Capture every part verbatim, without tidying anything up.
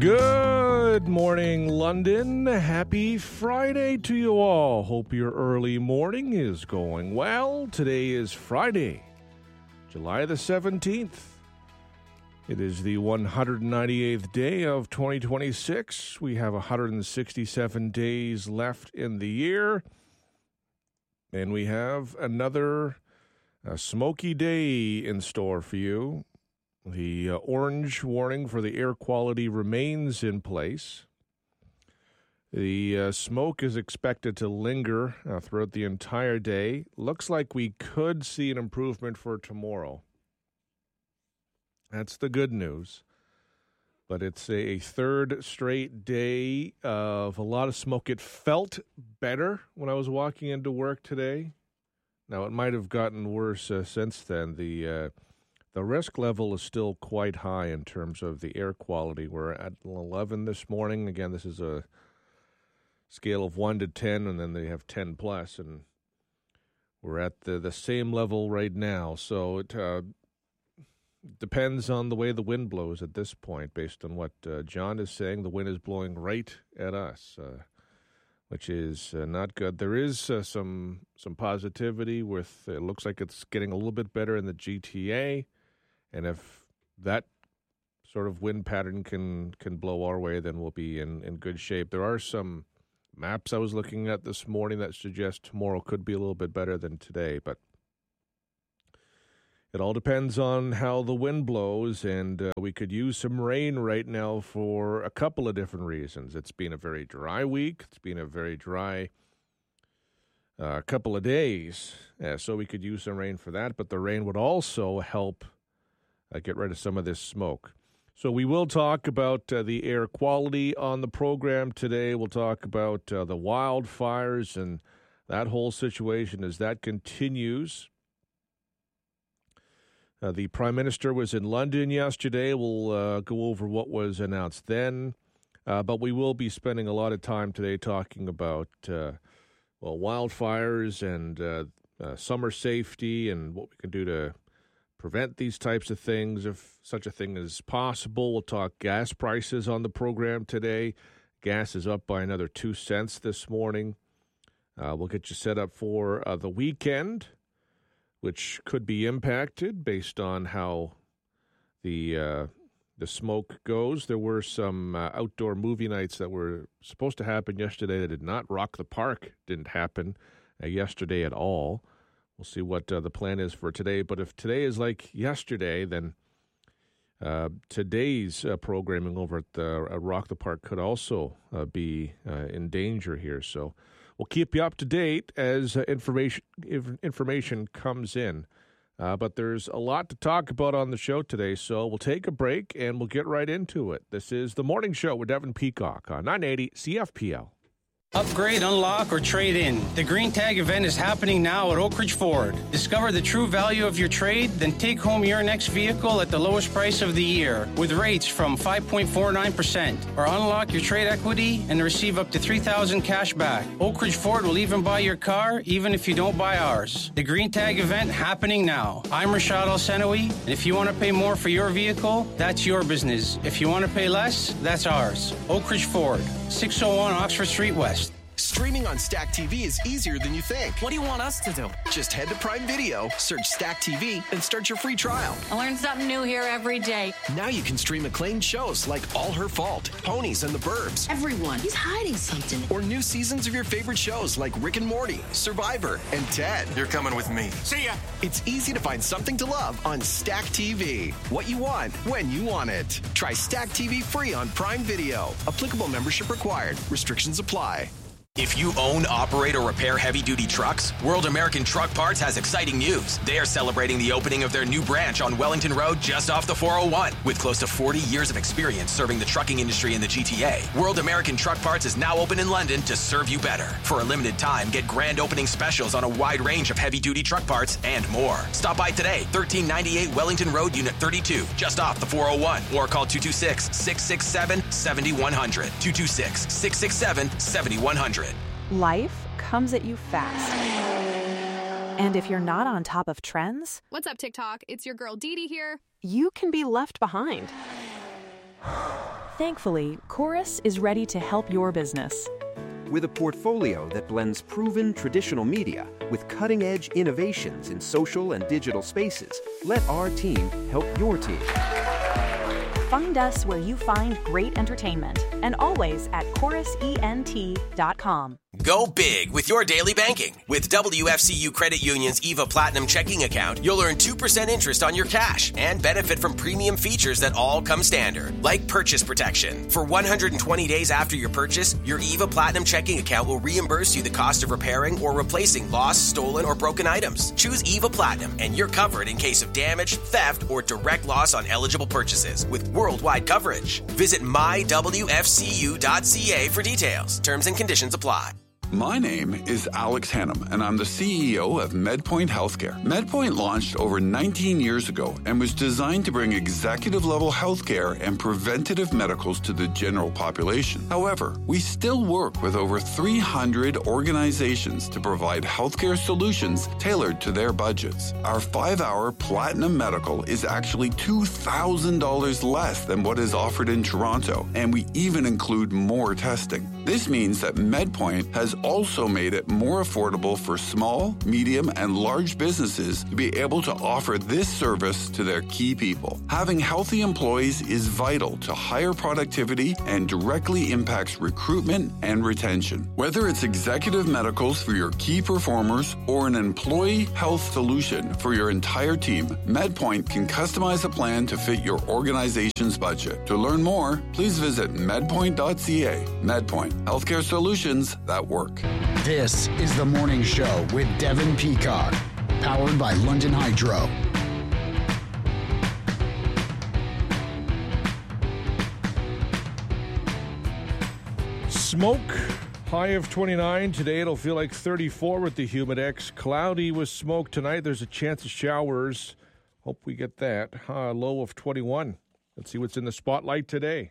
Good morning, London. Happy Friday to you all. Hope your early morning is going well. Today is Friday, July the seventeenth. It is the one hundred ninety-eighth day of twenty twenty-six. We have one hundred sixty-seven days left in the year. And we have another uh, smoky day in store for you. The uh, orange warning for the air quality remains in place. The uh, smoke is expected to linger uh, throughout the entire day. Looks like we could see an improvement for tomorrow. That's the good news. But it's a third straight day of a lot of smoke. It felt better when I was walking into work today. Now, it might have gotten worse uh, since then. The uh, The risk level is still quite high in terms of the air quality. We're at eleven this morning. Again, this is a scale of one to ten, and then they have ten plus, and we're at the, the same level right now. So it uh, depends on the way the wind blows at this point, based on what uh, John is saying. The wind is blowing right at us, uh, which is uh, not good. There is uh, some some positivity with, it looks like it's getting a little bit better in the G T A. And if that sort of wind pattern can, can blow our way, then we'll be in, in good shape. There are some maps I was looking at this morning that suggest tomorrow could be a little bit better than today. But it all depends on how the wind blows, and uh, we could use some rain right now for a couple of different reasons. It's been a very dry week. It's been a very dry uh, couple of days, uh, so we could use some rain for that. But the rain would also help Uh, get rid of some of this smoke. So we will talk about uh, the air quality on the program today. We'll talk about uh, the wildfires and that whole situation as that continues. Uh, the Prime Minister was in London yesterday. We'll uh, go over what was announced then. Uh, but we will be spending a lot of time today talking about uh, well, wildfires and uh, uh, summer safety and what we can do to prevent these types of things if such a thing is possible. We'll talk gas prices on the program today. Gas is up by another two cents this morning. Uh, we'll get you set up for uh, the weekend, which could be impacted based on how the uh, the smoke goes. There were some uh, outdoor movie nights that were supposed to happen yesterday that did not. Rock the Park didn't happen uh, yesterday at all. We'll see what uh, the plan is for today. But if today is like yesterday, then uh, today's uh, programming over at the uh, Rock the Park could also uh, be uh, in danger here. So we'll keep you up to date as uh, information if information comes in. Uh, but there's a lot to talk about on the show today, so we'll take a break and we'll get right into it. This is The Morning Show with Devin Peacock on nine eighty C F P L. Upgrade, unlock, or trade in. The Green Tag event is happening now at Oak Ridge Ford. Discover the true value of your trade, then take home your next vehicle at the lowest price of the year with rates from five point four nine percent. Or unlock your trade equity and receive up to three thousand dollars cash back. Oak Ridge Ford will even buy your car, even if you don't buy ours. The Green Tag event happening now. I'm Rashad Al-Senawi, and if you want to pay more for your vehicle, that's your business. If you want to pay less, that's ours. Oak Ridge Ford, six oh one Oxford Street West. Streaming on Stack T V is easier than you think. What do you want us to do? Just head to Prime Video, search Stack T V, and start your free trial. I learn something new here every day. Now you can stream acclaimed shows like All Her Fault, Ponies, and the Burbs. Everyone, he's hiding something. Or new seasons of your favorite shows like Rick and Morty, Survivor, and Ted. You're coming with me. See ya. It's easy to find something to love on Stack T V. What you want, when you want it. Try Stack T V free on Prime Video. Applicable membership required. Restrictions apply. If you own, operate, or repair heavy-duty trucks, World American Truck Parts has exciting news. They are celebrating the opening of their new branch on Wellington Road just off the four oh one. With close to forty years of experience serving the trucking industry in the G T A, World American Truck Parts is now open in London to serve you better. For a limited time, get grand opening specials on a wide range of heavy-duty truck parts and more. Stop by today, thirteen ninety-eight Wellington Road, Unit thirty-two, just off the four oh one, or call two two six, six six seven, seven one zero zero, two two six, six six seven, seven one zero zero. Life comes at you fast. And if you're not on top of trends... What's up, TikTok? It's your girl Dee Dee here. You can be left behind. Thankfully, Chorus is ready to help your business. With a portfolio that blends proven traditional media with cutting-edge innovations in social and digital spaces, let our team help your team. Find us where you find great entertainment, and always at chorus ent dot com. Go big with your daily banking. With W F C U Credit Union's EVA Platinum checking account, you'll earn two percent interest on your cash and benefit from premium features that all come standard, like purchase protection. For one hundred twenty days after your purchase, your EVA Platinum checking account will reimburse you the cost of repairing or replacing lost, stolen, or broken items. Choose EVA Platinum, and you're covered in case of damage, theft, or direct loss on eligible purchases with worldwide coverage. Visit my w f c u dot c a for details. Terms and conditions apply. My name is Alex Hannum, and I'm the C E O of MedPoint Healthcare. MedPoint launched over nineteen years ago and was designed to bring executive-level healthcare and preventative medicals to the general population. However, we still work with over three hundred organizations to provide healthcare solutions tailored to their budgets. Our five-hour Platinum Medical is actually two thousand dollars less than what is offered in Toronto, and we even include more testing. This means that MedPoint has also made it more affordable for small, medium, and large businesses to be able to offer this service to their key people. Having healthy employees is vital to higher productivity and directly impacts recruitment and retention. Whether it's executive medicals for your key performers or an employee health solution for your entire team, MedPoint can customize a plan to fit your organization's budget. To learn more, please visit medpoint dot c a. MedPoint, healthcare solutions that work. This is The Morning Show with Devin Peacock, powered by London Hydro. Smoke, high of twenty-nine. Today it'll feel like thirty-four with the Humidex. Cloudy with smoke tonight. There's a chance of showers. Hope we get that. Uh, low of twenty-one. Let's see what's in the spotlight today.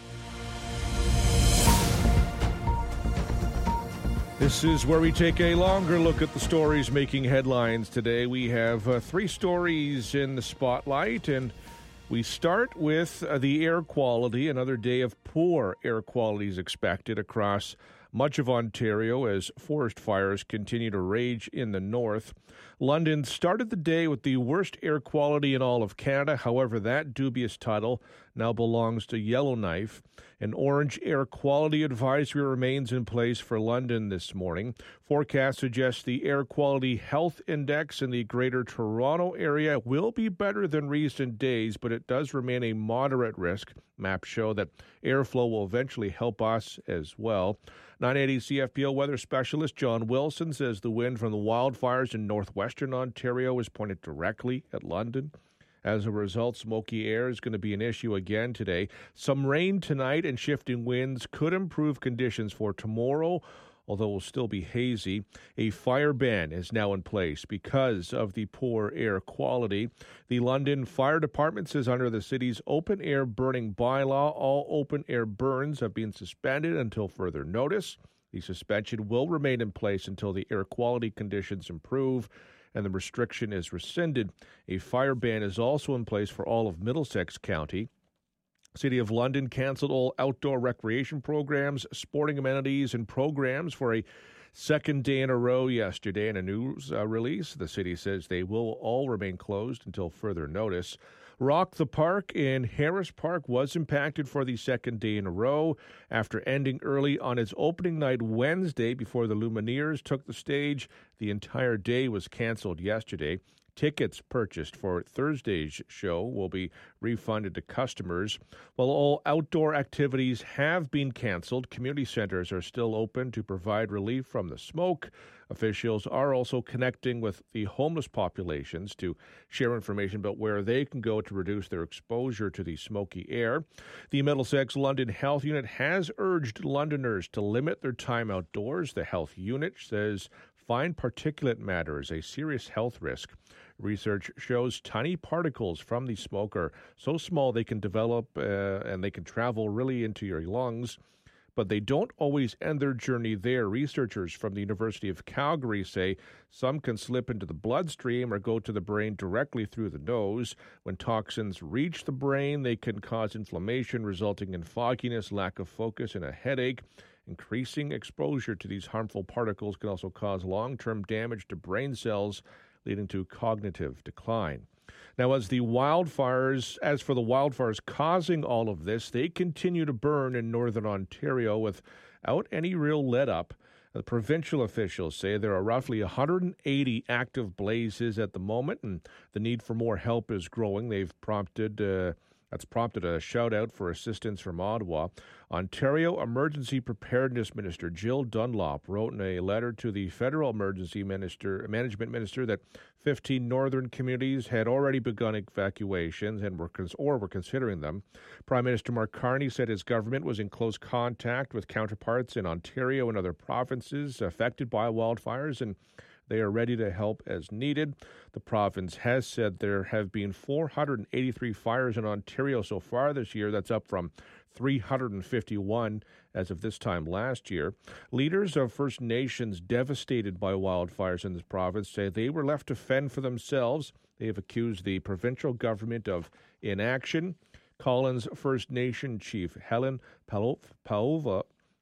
This is where we take a longer look at the stories making headlines today. We have uh, three stories in the spotlight, and we start with uh, the air quality. Another day of poor air quality is expected across much of Ontario as forest fires continue to rage in the north. London started the day with the worst air quality in all of Canada. However, that dubious title now belongs to Yellowknife. An orange air quality advisory remains in place for London this morning. Forecasts suggest the air quality health index in the Greater Toronto area will be better than recent days, but it does remain a moderate risk. Maps show that airflow will eventually help us as well. nine eighty C F P L weather specialist John Wilson says the wind from the wildfires in northwestern Ontario is pointed directly at London. As a result, smoky air is going to be an issue again today. Some rain tonight and shifting winds could improve conditions for tomorrow, although it will still be hazy. A fire ban is now in place because of the poor air quality. The London Fire Department says under the city's open-air burning bylaw, all open-air burns have been suspended until further notice. The suspension will remain in place until the air quality conditions improve and the restriction is rescinded. A fire ban is also in place for all of Middlesex County. City of London canceled all outdoor recreation programs, sporting amenities, and programs for a second day in a row yesterday. In a news uh, release, the city says they will all remain closed until further notice. Rock the Park in Harris Park was impacted for the second day in a row after ending early on its opening night Wednesday before the Lumineers took the stage. The entire day was canceled yesterday. Tickets purchased for Thursday's show will be refunded to customers. While all outdoor activities have been canceled, community centers are still open to provide relief from the smoke. Officials are also connecting with the homeless populations to share information about where they can go to reduce their exposure to the smoky air. The Middlesex London Health Unit has urged Londoners to limit their time outdoors. The health unit says fine particulate matter is a serious health risk. Research shows tiny particles from the smoke are so small they can develop uh, and they can travel really into your lungs. but they don't always end their journey there. Researchers from the University of Calgary say some can slip into the bloodstream or go to the brain directly through the nose. When toxins reach the brain, they can cause inflammation, resulting in fogginess, lack of focus, and a headache. Increasing exposure to these harmful particles can also cause long-term damage to brain cells, leading to cognitive decline. Now, as the wildfires, as for the wildfires causing all of this, they continue to burn in northern Ontario without any real let-up. The provincial officials say there are roughly one hundred eighty active blazes at the moment, and the need for more help is growing. They've prompted uh, That's prompted a shout-out for assistance from Ottawa. Ontario Emergency Preparedness Minister Jill Dunlop wrote in a letter to the Federal Emergency Minister, Management Minister that fifteen northern communities had already begun evacuations and were or were considering them. Prime Minister Mark Carney said his government was in close contact with counterparts in Ontario and other provinces affected by wildfires, and they are ready to help as needed. The province has said there have been four hundred eighty-three fires in Ontario so far this year. That's up from three hundred fifty-one as of this time last year. Leaders of First Nations devastated by wildfires in this province say they were left to fend for themselves. They have accused the provincial government of inaction. Collins First Nation Chief Helen Pavola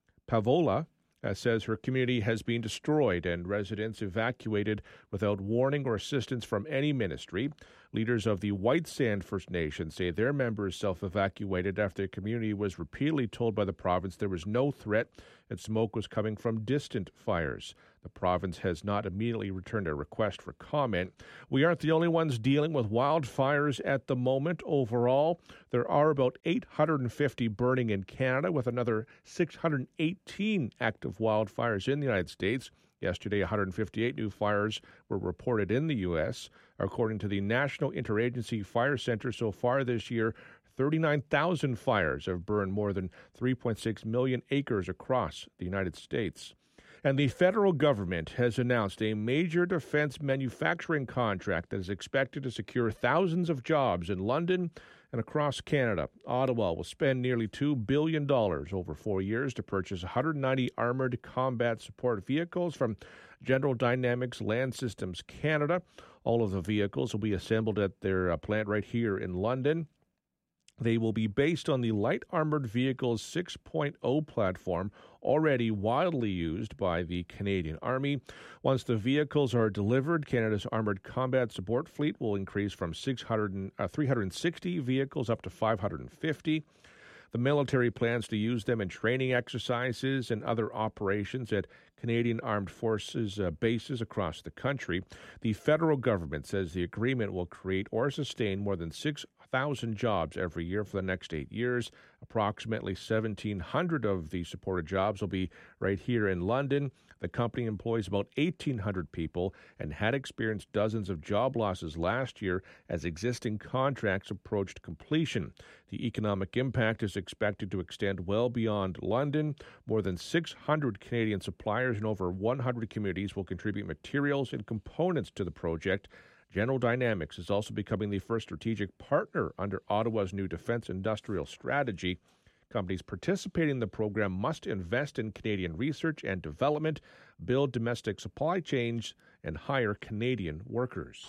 Pavola Uh, says her community has been destroyed and residents evacuated without warning or assistance from any ministry. Leaders of the White Sand First Nation say their members self-evacuated after the community was repeatedly told by the province there was no threat and smoke was coming from distant fires. The province has not immediately returned a request for comment. We aren't the only ones dealing with wildfires at the moment. Overall, there are about eight hundred fifty burning in Canada, with another six hundred eighteen active wildfires in the United States. Yesterday, one hundred fifty-eight new fires were reported in the U S. According to the National Interagency Fire Center, so far this year, thirty-nine thousand fires have burned more than three point six million acres across the United States. And the federal government has announced a major defense manufacturing contract that is expected to secure thousands of jobs in London and across Canada. Ottawa will spend nearly two billion dollars over four years to purchase one hundred ninety armored combat support vehicles from General Dynamics Land Systems Canada. All of the vehicles will be assembled at their uh, plant right here in London. They will be based on the Light Armored Vehicles six point oh platform, already widely used by the Canadian Army. Once the vehicles are delivered, Canada's Armored Combat Support Fleet will increase from six hundred, uh, three hundred sixty vehicles up to five hundred fifty. The military plans to use them in training exercises and other operations at Canadian Armed Forces uh, bases across the country. The federal government says the agreement will create or sustain more than six thousand jobs every year for the next eight years. Approximately seventeen hundred of the supported jobs will be right here in London. The company employs about eighteen hundred people and had experienced dozens of job losses last year as existing contracts approached completion. The economic impact is expected to extend well beyond London. More than six hundred Canadian suppliers in over one hundred communities will contribute materials and components to the project. General Dynamics is also becoming the first strategic partner under Ottawa's new defense industrial strategy. Companies participating in the program must invest in Canadian research and development, build domestic supply chains, and hire Canadian workers.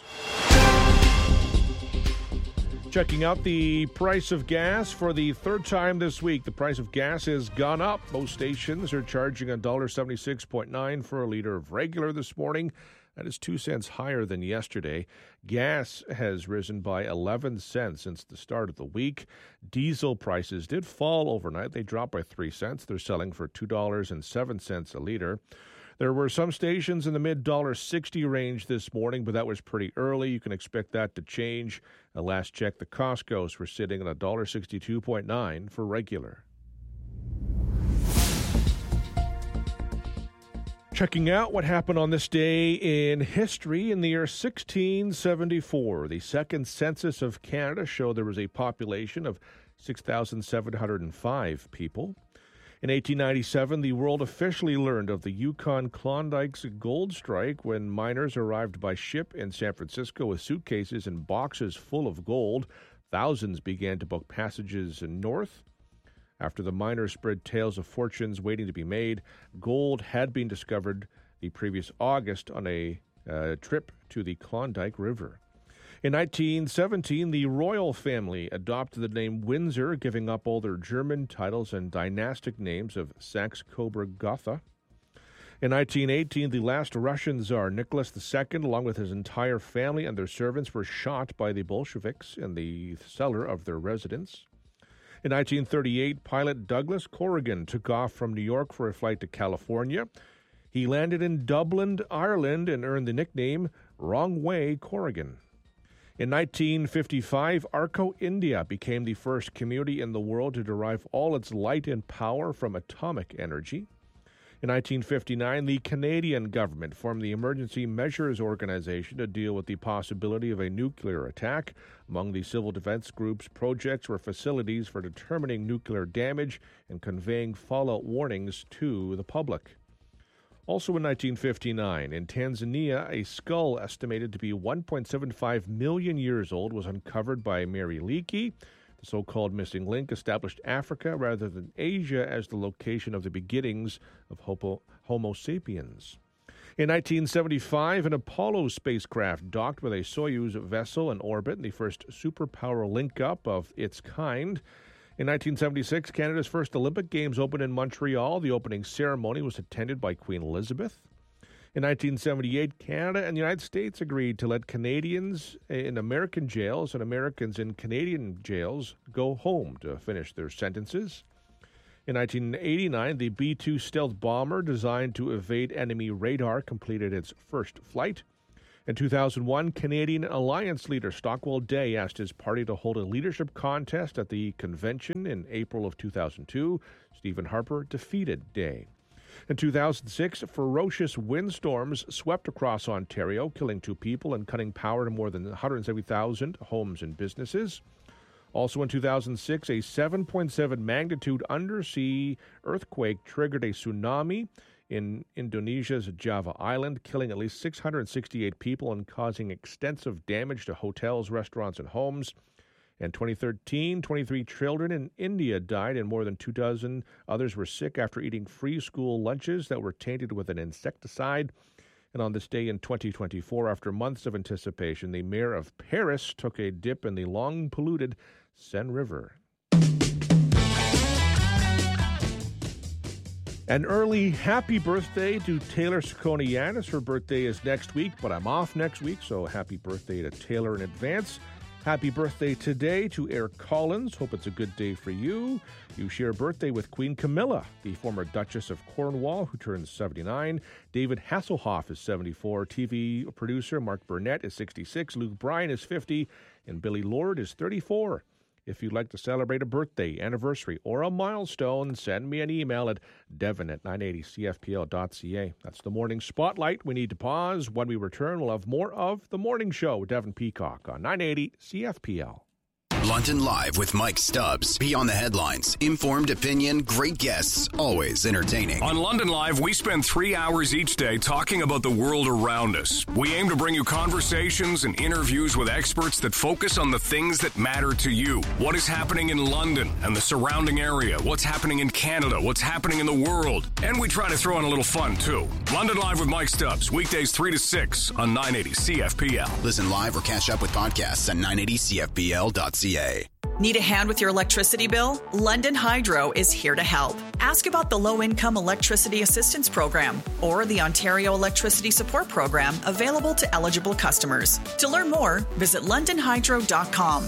Checking out the price of gas for the third time this week. The price of gas has gone up. Most stations are charging one dollar seventy-six point nine for a liter of regular this morning. That is two cents higher than yesterday. Gas has risen by eleven cents since the start of the week. Diesel prices did fall overnight. They dropped by three cents. They're selling for two dollars and seven cents a liter. There were some stations in the mid one dollar sixty range this morning, but that was pretty early. You can expect that to change. Uh, last check, the Costco's were sitting at one dollar sixty-two point nine for regular. Checking out what happened on this day in history. In the year sixteen seventy-four, the second census of Canada showed there was a population of six thousand seven hundred five people. In eighteen ninety-seven, the world officially learned of the Yukon Klondike's gold strike when miners arrived by ship in San Francisco with suitcases and boxes full of gold. Thousands began to book passages north. After the miners spread tales of fortunes waiting to be made, gold had been discovered the previous August on a uh, trip to the Klondike River. In nineteen seventeen, the royal family adopted the name Windsor, giving up all their German titles and dynastic names of Saxe-Coburg-Gotha. In nineteen eighteen, the last Russian Tsar, Nicholas the Second, along with his entire family and their servants, were shot by the Bolsheviks in the cellar of their residence. In nineteen thirty-eight, pilot Douglas Corrigan took off from New York for a flight to California. He landed in Dublin, Ireland, and earned the nickname Wrong Way Corrigan. In nineteen fifty-five, Arco, India became the first community in the world to derive all its light and power from atomic energy. In nineteen fifty-nine, the Canadian government formed the Emergency Measures Organization to deal with the possibility of a nuclear attack. Among the civil defense group's projects were facilities for determining nuclear damage and conveying fallout warnings to the public. Also in nineteen fifty-nine, in Tanzania, a skull estimated to be one point seven five million years old was uncovered by Mary Leakey. The so-called missing link established Africa rather than Asia as the location of the beginnings of Homo, Homo sapiens. In nineteen seventy-five, an Apollo spacecraft docked with a Soyuz vessel in orbit, the first superpower link-up of its kind. In nineteen seventy-six, Canada's first Olympic Games opened in Montreal. The opening ceremony was attended by Queen Elizabeth. In nineteen seventy-eight, Canada and the United States agreed to let Canadians in American jails and Americans in Canadian jails go home to finish their sentences. In nineteen eighty-nine, the B two stealth bomber designed to evade enemy radar completed its first flight. In two thousand one, Canadian Alliance leader Stockwell Day asked his party to hold a leadership contest at the convention in April of two thousand two. Stephen Harper defeated Day. In two thousand six, ferocious windstorms swept across Ontario, killing two people and cutting power to more than one hundred seventy thousand homes and businesses. Also in two thousand six, a seven point seven magnitude undersea earthquake triggered a tsunami in Indonesia's Java Island, killing at least six hundred sixty-eight people and causing extensive damage to hotels, restaurants, and homes. In twenty thirteen, twenty-three children in India died and more than two dozen others were sick after eating free school lunches that were tainted with an insecticide. And on this day in twenty twenty-four, after months of anticipation, the mayor of Paris took a dip in the long-polluted Seine River. An early happy birthday to Taylor Sakonianis. Her birthday is next week, but I'm off next week, so happy birthday to Taylor in advance. Happy birthday today to Eric Collins. Hope it's a good day for you. You share a birthday with Queen Camilla, the former Duchess of Cornwall, who turns seventy-nine. David Hasselhoff is seventy-four. T V producer Mark Burnett is sixty-six. Luke Bryan is fifty. And Billy Lord is thirty-four. If you'd like to celebrate a birthday, anniversary, or a milestone, send me an email at devon at nine eighty c f p l dot c a. That's the Morning Spotlight. We need to pause. When we return, we'll have more of The Morning Show with Devon Peacock on nine eighty C F P L. London Live with Mike Stubbs. Beyond the headlines. Informed opinion, great guests, always entertaining. On London Live, we spend three hours each day talking about the world around us. We aim to bring you conversations and interviews with experts that focus on the things that matter to you. What is happening in London and the surrounding area? What's happening in Canada? What's happening in the world? And we try to throw in a little fun, too. London Live with Mike Stubbs. Weekdays three to six on nine eighty C F P L. Listen live or catch up with podcasts at nine eighty c f p l dot c a. Need a hand with your electricity bill? London Hydro is here to help. Ask about the Low-Income Electricity Assistance Program or the Ontario Electricity Support Program available to eligible customers. To learn more, visit london hydro dot com.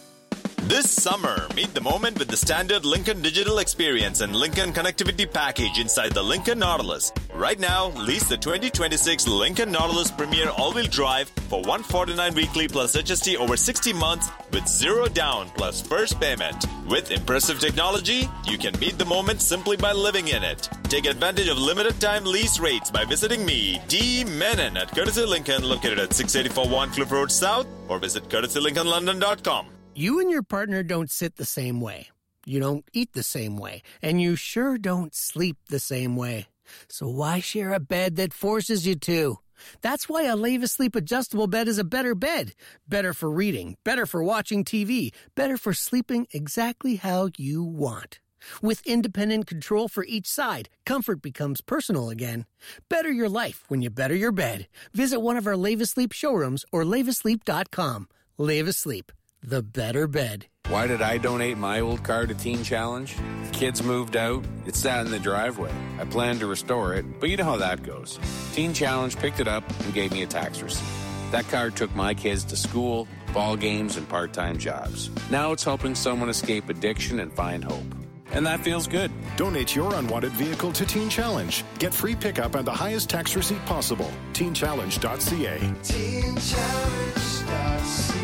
This summer, meet the moment with the standard Lincoln Digital Experience and Lincoln Connectivity Package inside the Lincoln Nautilus. Right now, lease the twenty twenty-six Lincoln Nautilus Premier All-Wheel Drive for one hundred forty-nine dollars weekly plus H S T over sixty months with zero down plus first payment. With impressive technology, you can meet the moment simply by living in it. Take advantage of limited-time lease rates by visiting me, D. Menon, at Courtesy Lincoln, located at six eighty-four Warncliffe Road South, or visit courtesy lincoln london dot com. You and your partner don't sit the same way. You don't eat the same way. And you sure don't sleep the same way. So why share a bed that forces you to? That's why a Leva Sleep adjustable bed is a better bed. Better for reading, better for watching T V, better for sleeping exactly how you want. With independent control for each side, comfort becomes personal again. Better your life when you better your bed. Visit one of our Lave Asleep showrooms or lave asleep dot com. Lave Asleep, the better bed. Why did I donate my old car to Teen Challenge? The kids moved out. It sat in the driveway. I planned to restore it, but you know how that goes. Teen Challenge picked it up and gave me a tax receipt. That car took my kids to school, ball games, and part-time jobs. Now it's helping someone escape addiction and find hope. And that feels good. Donate your unwanted vehicle to Teen Challenge. Get free pickup and the highest tax receipt possible. teen challenge dot c a. teen challenge dot c a.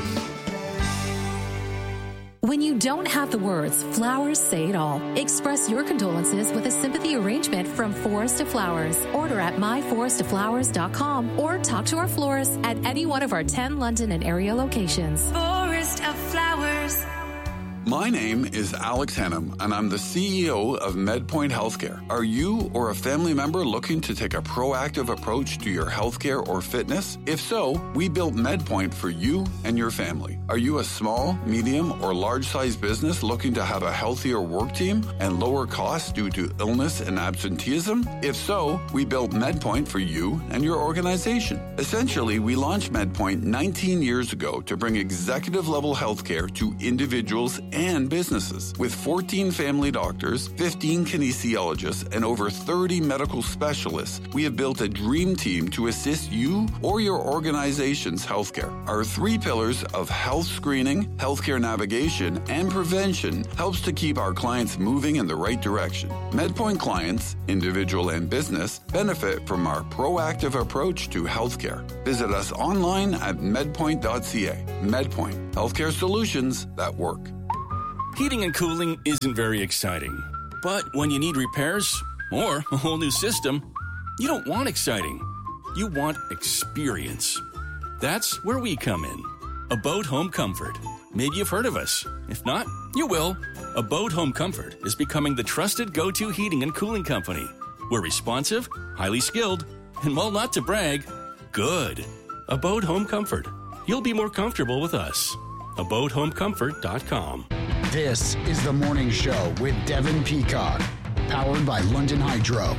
When you don't have the words, flowers say it all. Express your condolences with a sympathy arrangement from Forest of Flowers. Order at my forest of flowers dot com or talk to our florist at any one of our ten London and area locations. Forest of Flowers. My name is Alex Hannum, and I'm the C E O of MedPoint Healthcare. Are you or a family member looking to take a proactive approach to your healthcare or fitness? If so, we built MedPoint for you and your family. Are you a small, medium, or large-sized business looking to have a healthier work team and lower costs due to illness and absenteeism? If so, we built MedPoint for you and your organization. Essentially, we launched MedPoint nineteen years ago to bring executive-level healthcare to individuals and businesses. With fourteen family doctors, fifteen kinesiologists, and over thirty medical specialists, we have built a dream team to assist you or your organization's healthcare. Our three pillars of health screening, healthcare navigation, and prevention helps to keep our clients moving in the right direction. MedPoint clients, individual and business, benefit from our proactive approach to healthcare. Visit us online at medpoint dot c a. MedPoint, healthcare solutions that work. Heating and cooling isn't very exciting. But when you need repairs or a whole new system, you don't want exciting. You want experience. That's where we come in. Abode Home Comfort. Maybe you've heard of us. If not, you will. Abode Home Comfort is becoming the trusted go-to heating and cooling company. We're responsive, highly skilled, and while not to brag, good. Abode Home Comfort. You'll be more comfortable with us. abode home comfort dot com. This is The Morning Show with Devin Peacock, powered by London Hydro.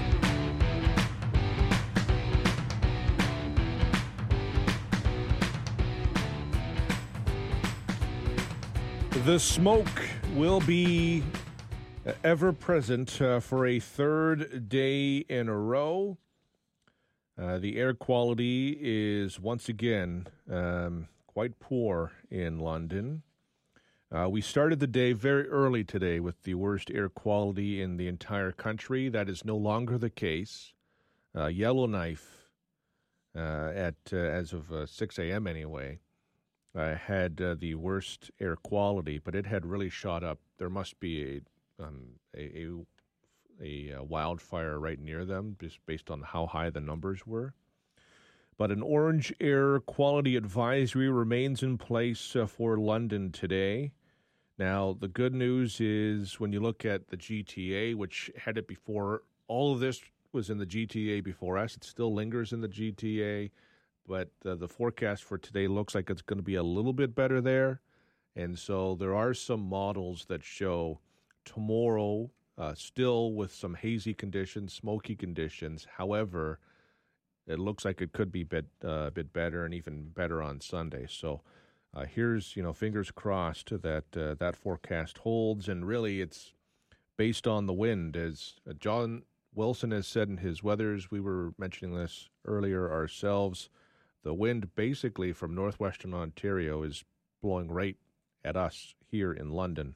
The smoke will be ever present uh, for a third day in a row. Uh, the air quality is once again um, quite poor in London. Uh, we started the day very early today with the worst air quality in the entire country. That is no longer the case. Uh, Yellowknife, uh, at uh, as of uh, six a.m. anyway, uh, had uh, the worst air quality, but it had really shot up. There must be a um, a, a, a wildfire right near them, just based on how high the numbers were. But an orange air quality advisory remains in place uh, for London today. Now, the good news is when you look at the G T A, which had it before, all of this was in the G T A before us. It still lingers in the G T A, but uh, the forecast for today looks like it's going to be a little bit better there. And so there are some models that show tomorrow uh, still with some hazy conditions, smoky conditions. However, it looks like it could be a bit, uh, a bit better and even better on Sunday. So uh, here's, you know, fingers crossed that uh, that forecast holds. And really it's based on the wind. As uh, John Wilson has said in his weathers, we were mentioning this earlier ourselves, the wind basically from northwestern Ontario is blowing right at us here in London.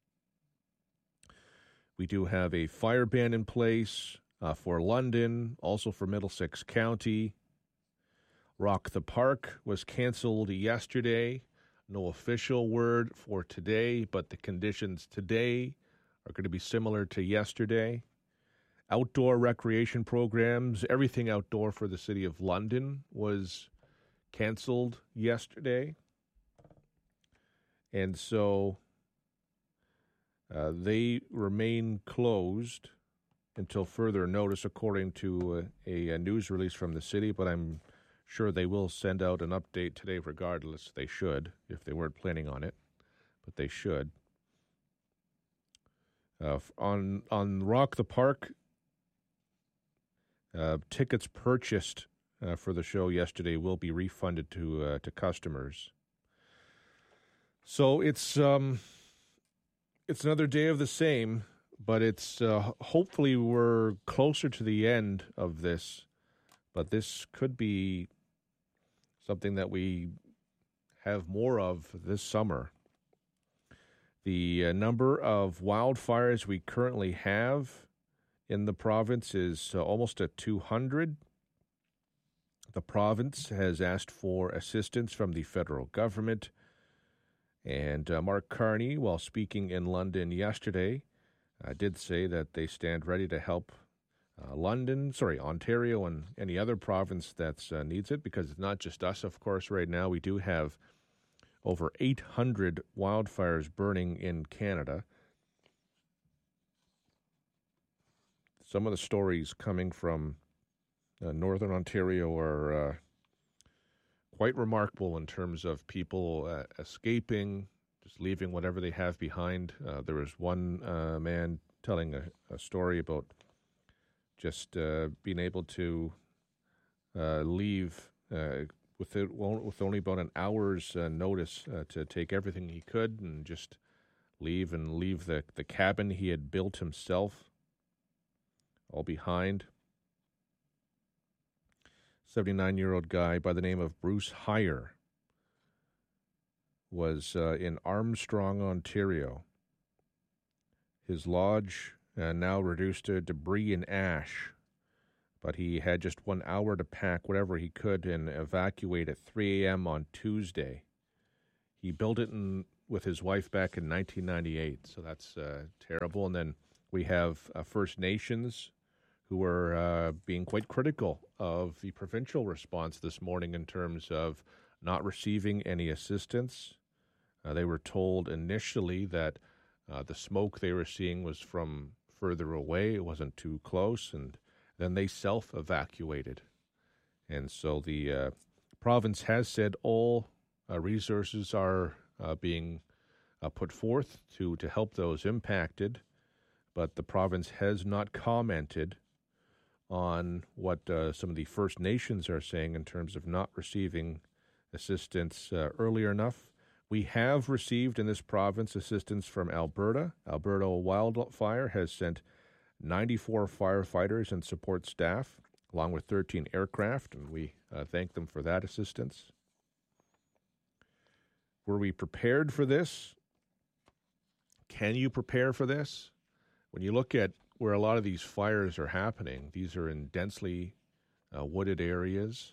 We do have a fire ban in place uh, for London, also for Middlesex County. Rock the Park was canceled yesterday. No official word for today, but the conditions today are going to be similar to yesterday. Outdoor recreation programs, everything outdoor for the City of London was canceled yesterday. And so uh, they remain closed until further notice, according to a, a news release from the city, but I'm sure they will send out an update today regardless. They should, if they weren't planning on it, but they should. Uh, on on Rock the Park, uh, tickets purchased uh, for the show yesterday will be refunded to uh, to customers. So it's um, it's another day of the same, but it's uh, hopefully we're closer to the end of this. But this could be something that we have more of this summer. The uh, number of wildfires we currently have in the province is uh, almost at two hundred. The province has asked for assistance from the federal government. And uh, Mark Carney, while speaking in London yesterday, uh, did say that they stand ready to help uh, London, sorry, Ontario and any other province that uh, needs it, because it's not just us, of course, right now. We do have over eight hundred wildfires burning in Canada. Some of the stories coming from uh, Northern Ontario are uh, quite remarkable in terms of people uh, escaping, just leaving whatever they have behind. Uh, there was one uh, man telling a, a story about just uh, being able to uh, leave uh, with it, with only about an hour's uh, notice uh, to take everything he could and just leave and leave the, the cabin he had built himself all behind. seventy-nine-year-old guy by the name of Bruce Heyer was uh, in Armstrong, Ontario. His lodge uh, now reduced to debris and ash, but he had just one hour to pack whatever he could and evacuate at three a.m. on Tuesday. He built it in, with his wife back in nineteen ninety-eight, so that's uh, terrible. And then we have uh, First Nations who are uh, being quite critical of the provincial response this morning in terms of not receiving any assistance. Uh, they were told initially that uh, the smoke they were seeing was from further away. It wasn't too close, and then they self-evacuated. And so the uh, province has said all uh, resources are uh, being uh, put forth to, to help those impacted, but the province has not commented on what uh, some of the First Nations are saying in terms of not receiving assistance uh, earlier enough. We have received in this province assistance from Alberta. Alberta Wildfire has sent ninety-four firefighters and support staff, along with thirteen aircraft, and we uh, thank them for that assistance. Were we prepared for this? Can you prepare for this? When you look at where a lot of these fires are happening, these are in densely uh, wooded areas.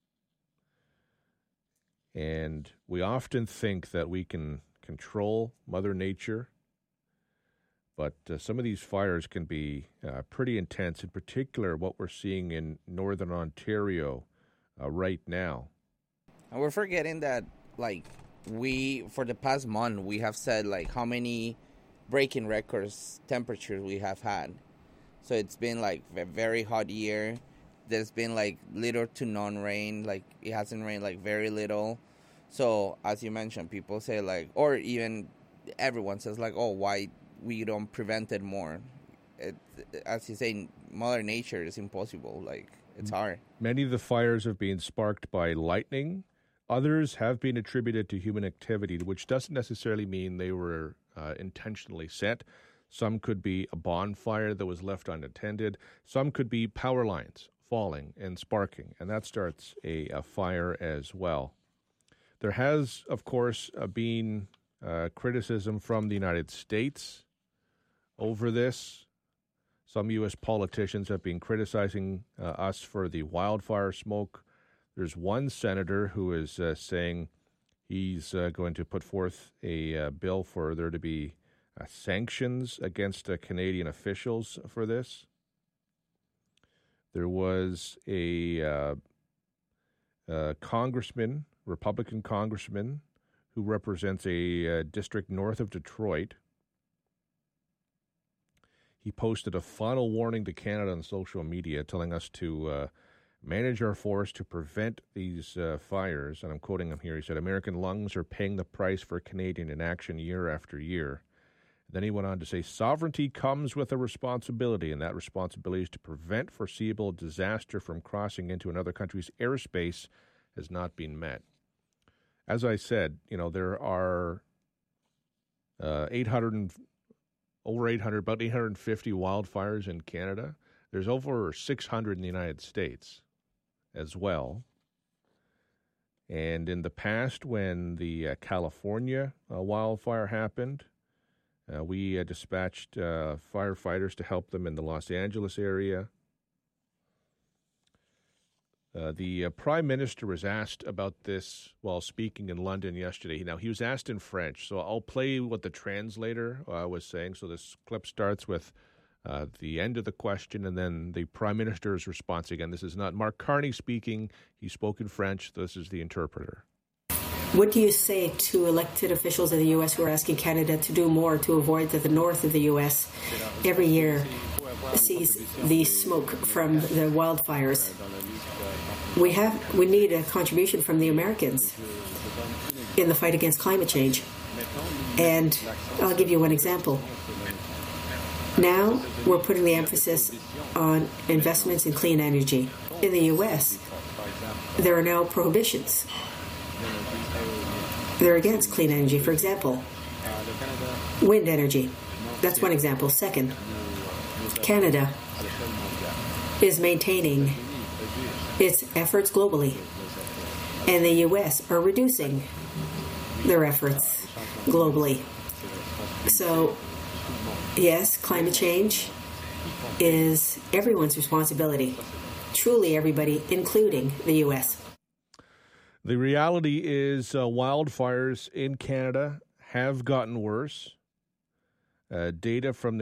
And we often think that we can control Mother Nature, but uh, some of these fires can be uh, pretty intense, in particular what we're seeing in Northern Ontario uh, right now. And we're forgetting that, like, we, for the past month, we have said, like, how many breaking records temperatures we have had. So it's been like a very hot year. There's been like little to none rain. Like it hasn't rained like very little. So as you mentioned, people say like, or even everyone says like, oh, why we don't prevent it more? It, as you say, Mother Nature is impossible. Like it's hard. Many of the fires have been sparked by lightning. Others have been attributed to human activity, which doesn't necessarily mean they were uh, intentionally set. Some could be a bonfire that was left unattended. Some could be power lines falling and sparking, and that starts a, a fire as well. There has, of course, uh, been uh, criticism from the United States over this. Some U S politicians have been criticizing uh, us for the wildfire smoke. There's one senator who is uh, saying he's uh, going to put forth a uh, bill for there to be uh, sanctions against uh, Canadian officials for this. There was a uh, uh, congressman, Republican congressman, who represents a uh, district north of Detroit. He posted a final warning to Canada on social media telling us to uh, manage our forest to prevent these uh, fires. And I'm quoting him here. He said, American lungs are paying the price for Canadian inaction year after year. Then he went on to say, sovereignty comes with a responsibility, and that responsibility is to prevent foreseeable disaster from crossing into another country's airspace has not been met. As I said, you know, there are uh, eight hundred, over eight hundred, about eight hundred fifty wildfires in Canada. There's over six hundred in the United States as well. And in the past, when the uh, California uh, wildfire happened, Uh, we uh, dispatched uh, firefighters to help them in the Los Angeles area. Uh, the uh, Prime Minister was asked about this while speaking in London yesterday. Now, he was asked in French, so I'll play what the translator uh, was saying. So this clip starts with uh, the end of the question and then the Prime Minister's response again. This is not Mark Carney speaking. He spoke in French. This is the interpreter. What do you say to elected officials in the U S who are asking Canada to do more to avoid that the north of the U S every year sees the smoke from the wildfires? We have we need a contribution from the Americans in the fight against climate change. And I'll give you one example. Now we're putting the emphasis on investments in clean energy. In the U S, there are now prohibitions. They're against clean energy. For example, wind energy. That's one example. Second, Canada is maintaining its efforts globally, and the U S are reducing their efforts globally. So, yes, climate change is everyone's responsibility. Truly everybody, including the U S. The reality is uh, wildfires in Canada have gotten worse. Uh, data from the